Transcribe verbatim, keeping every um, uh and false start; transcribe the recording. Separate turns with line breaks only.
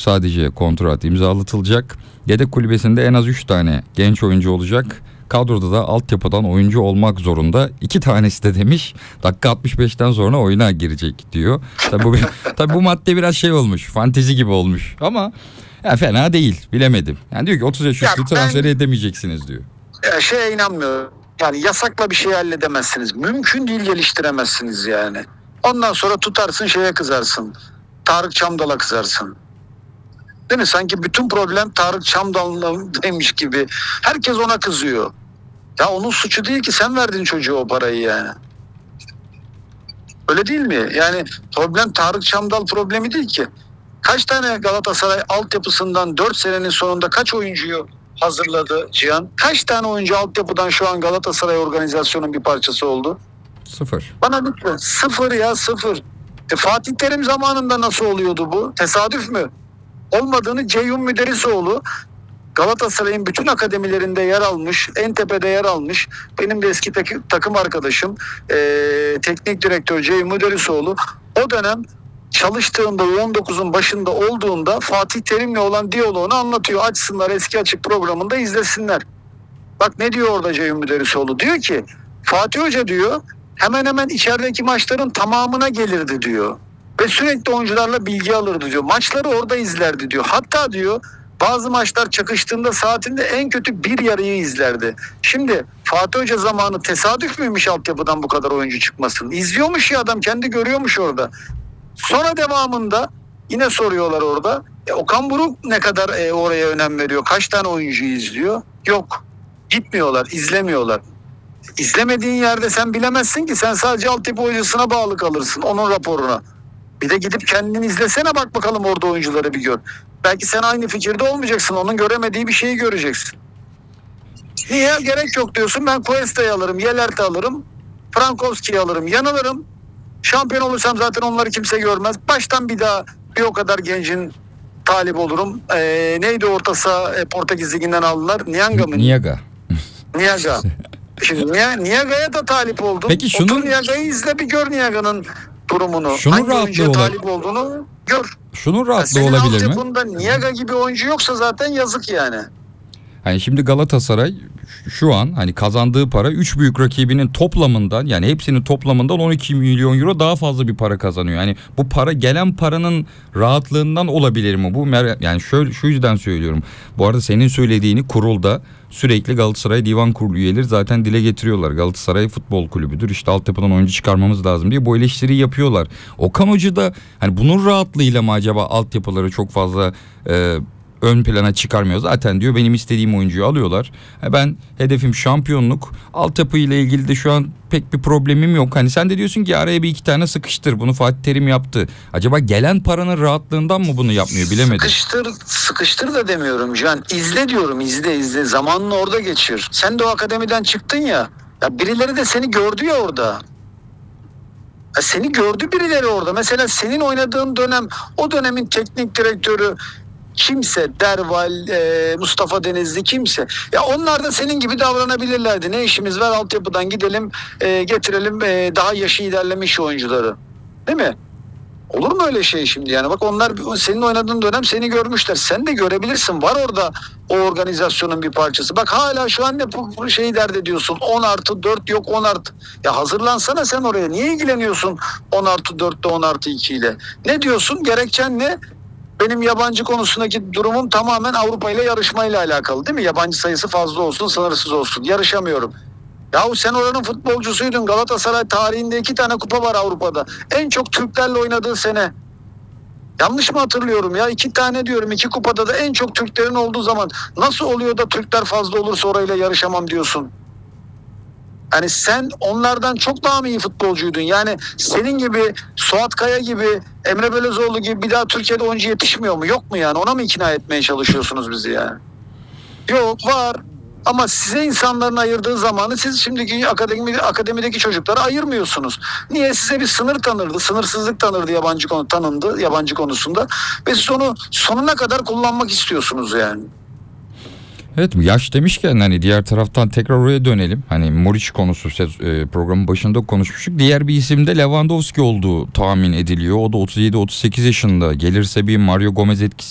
sadece kontrat imzalatılacak. Yedek kulübesinde en az üç tane genç oyuncu olacak. Kadroda da altyapıdan oyuncu olmak zorunda. İki tanesi de demiş dakika altmış beşten sonra oyuna girecek diyor. Tabii bu, tabii bu madde biraz şey olmuş, fantezi gibi olmuş ama ya fena değil, bilemedim. Yani diyor ki otuz yaş üstü transfer edemeyeceksiniz diyor.
Şeye inanmıyorum. Yani yasakla bir şey halledemezsiniz. Mümkün değil, geliştiremezsiniz yani. Ondan sonra tutarsın şeye kızarsın. Tarık Çamdal'a kızarsın. Değil mi? Sanki bütün problem Tarık Çamdal'daymış gibi. Herkes ona kızıyor. Ya onun suçu değil ki, sen verdin çocuğa o parayı yani. Öyle değil mi? Yani problem Tarık Çamdal problemi değil ki. Kaç tane Galatasaray altyapısından dört senenin sonunda kaç oyuncuyu hazırladı Cihan? Kaç tane oyuncu altyapıdan şu an Galatasaray organizasyonun bir parçası oldu?
Sıfır.
Bana lütfen. Sıfır ya, sıfır. E Fatih Terim zamanında nasıl oluyordu bu? Tesadüf mü? Olmadığını Ceyhun Müderrisoğlu Galatasaray'ın bütün akademilerinde yer almış, en tepede yer almış. Benim de eski tak- takım arkadaşım, ee, teknik direktör Ceyhun Müderrisoğlu o dönem çalıştığında U on dokuzun başında olduğunda Fatih Terim'le olan diyaloğunu anlatıyor. Açsınlar, Eski Açık programında izlesinler. Bak ne diyor orada Ceyhun Müderrisoğlu? Diyor ki Fatih Hoca diyor hemen hemen içerideki maçların tamamına gelirdi diyor. Ve sürekli oyuncularla bilgi alırdı diyor. Maçları orada izlerdi diyor. Hatta diyor bazı maçlar çakıştığında saatinde en kötü bir yarıyı izlerdi. Şimdi Fatih Hoca zamanı tesadüf müymüş altyapıdan bu kadar oyuncu çıkmasın? İzliyormuş ya adam, kendi görüyormuş orada. Sonra devamında yine soruyorlar orada. E, Okan Buruk ne kadar e, oraya önem veriyor? Kaç tane oyuncuyu izliyor? Yok. Gitmiyorlar, izlemiyorlar. İzlemediğin yerde sen bilemezsin ki, sen sadece altyapı oyuncusuna bağlı kalırsın, onun raporuna. Bir de gidip kendini izlesene, bak bakalım orada oyuncuları bir gör. Belki sen aynı fikirde olmayacaksın, onun göremediği bir şeyi göreceksin. Niye? Gerek yok diyorsun, ben Cuesta'yı alırım, Yelert'i alırım, Frankowski'yi alırım, yanılırım. Şampiyon olursam zaten onları kimse görmez. Baştan bir daha bir o kadar gencin talip olurum. Ee, neydi orta saha e, Portekiz Ligi'nden aldılar? Nianga mı?
Niaga.
Niaga. Şimdi Niaga'ya da talip oldum.
Peki şunun...
Otur Niaga'yı izle, bir gör Niaga'nın durumunu.
Şunun
hangi oyuncuya
rahatlığı
talip olduğunu gör.
Şunun rahatlığı
ya
olabilir mi?
Senin altyapında Niaga gibi oyuncu yoksa zaten yazık yani.
Hani şimdi Galatasaray şu an hani kazandığı para üç büyük rakibinin toplamından, yani hepsinin toplamından on iki milyon euro daha fazla bir para kazanıyor. Yani bu para gelen paranın rahatlığından olabilir mi? Bu yani şöyle, şu yüzden söylüyorum. Bu arada senin söylediğini kurulda sürekli Galatasaray Divan Kurulu üyeleri zaten dile getiriyorlar. Galatasaray futbol kulübüdür, İşte altyapıdan oyuncu çıkarmamız lazım diye bu eleştiriyi yapıyorlar. Okan Hoca da hani bunun rahatlığıyla mı acaba altyapıları çok fazla e, ön plana çıkarmıyor? Zaten diyor benim istediğim oyuncuyu alıyorlar. Ben hedefim şampiyonluk. Altyapı ile ilgili de şu an pek bir problemim yok. Hani sen de diyorsun ki araya bir iki tane sıkıştır. Bunu Fatih Terim yaptı. Acaba gelen paranın rahatlığından mı bunu yapmıyor, bilemedim.
Sıkıştır, sıkıştır da demiyorum Can. İzle diyorum, izle izle. Zamanını orada geçir. Sen de o akademiden çıktın ya. Ya birileri de seni gördü ya orada. Ya seni gördü birileri orada. Mesela senin oynadığın dönem, o dönemin teknik direktörü kimse, Derval, e, Mustafa Denizli kimse. Ya onlar da senin gibi davranabilirlerdi. Ne işimiz var, altyapıdan gidelim, e, getirelim e, daha yaşı ilerlemiş oyuncuları. Değil mi? Olur mu öyle şey şimdi yani? Bak onlar senin oynadığın dönem seni görmüşler. Sen de görebilirsin. Var orada o organizasyonun bir parçası. Bak hala şu an ne bu şeyi dert ediyorsun. on artı dört yok on artı. Ya hazırlansana sen oraya. Niye ilgileniyorsun on artı dörtte on artı iki ile? Ne diyorsun? Gerekçen ne? Benim yabancı konusundaki durumum tamamen Avrupa ile yarışmayla alakalı değil mi? Yabancı sayısı fazla olsun, sınırsız olsun. Yarışamıyorum. Yahu sen oranın futbolcusuydun. Galatasaray tarihinde iki tane kupa var Avrupa'da. En çok Türklerle oynadığı sene. Yanlış mı hatırlıyorum ya? İki tane diyorum. İki kupada da en çok Türklerin olduğu zaman nasıl oluyor da Türkler fazla olursa orayla yarışamam diyorsun? Yani sen onlardan çok daha mı iyi futbolcuydun? Yani senin gibi, Suat Kaya gibi, Emre Belözoğlu gibi bir daha Türkiye'de oyuncu yetişmiyor mu? Yok mu yani? Ona mı ikna etmeye çalışıyorsunuz bizi yani? Yok, var. Ama size insanların ayırdığı zamanı siz şimdiki akademi, akademideki çocuklara ayırmıyorsunuz. Niye? Size bir sınır tanırdı, sınırsızlık tanırdı yabancı konu tanındı yabancı konusunda ve siz onu sonuna kadar kullanmak istiyorsunuz yani.
Evet, yaş demişken hani diğer taraftan tekrar oraya dönelim. Hani Muriç konusu programın başında konuşmuştuk. Diğer bir isim de Lewandowski olduğu tahmin ediliyor. O da otuz yedi otuz sekiz yaşında. Gelirse bir Mario Gomez etkisi